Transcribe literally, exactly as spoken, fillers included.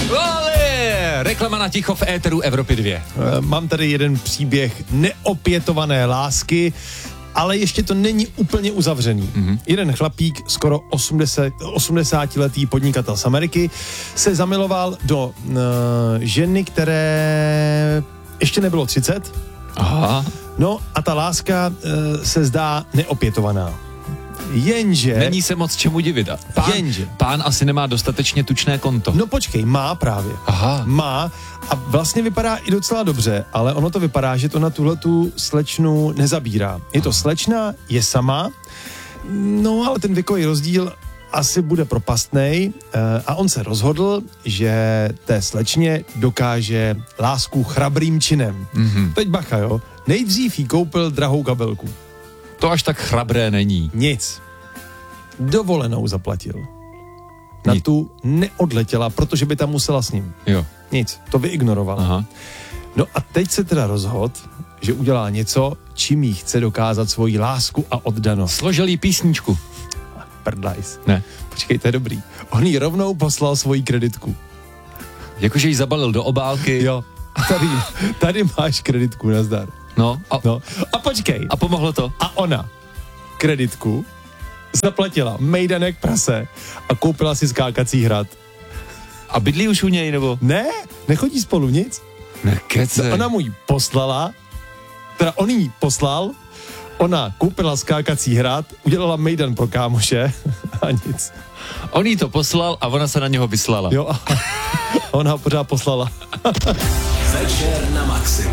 Ale, reklama na ticho v éteru Evropy dva. Mám tady jeden příběh neopětované lásky, ale ještě to není úplně uzavřený. Mm-hmm. Jeden chlapík, skoro osmdesátiletý podnikatel z Ameriky, se zamiloval do uh, ženy, které ještě nebylo třicet. Aha. No a ta láska uh, se zdá neopětovaná. Jenže... Není se moc čemu divit. Pán, jenže... pán asi nemá dostatečně tučné konto. No počkej, má právě. Aha. Má a vlastně vypadá i docela dobře, ale ono to vypadá, že to na tuhletu slečnu nezabírá. Je to slečna, je sama, no ale ten věkový rozdíl asi bude propastnej a on se rozhodl, že té slečně dokáže lásku chrabrým činem. Mm-hmm. Teď bacha, jo. Nejdřív jí koupil drahou kabelku. To až tak chrabré není. Nic. Dovolenou zaplatil. Na Nic. Tu neodletěla, protože by tam musela s ním. Jo. Nic, to vyignorovala. Aha. No a teď se teda rozhodl, že udělá něco, čím jí chce dokázat svoji lásku a oddanost. Složil jí písničku. Prdlajs. Ne. Počkej, to je dobrý. On jí rovnou poslal svoji kreditku. Jakože jí zabalil do obálky. Jo. Tady, tady máš kreditku, nazdar. No a, no. A počkej. A pomohlo to. A ona kreditku zaplatila mejdanek prase a koupila si skákací hrad. A bydlí už u něj, nebo? Ne, nechodí spolu nic. Nekece. Ona mu ji poslala, teda on jí poslal, ona koupila skákací hrad, udělala mejdan pro kámoše a nic. On jí to poslal a ona se na něho vyslala. Jo, a ona ho pořád poslala. Večer na maximum.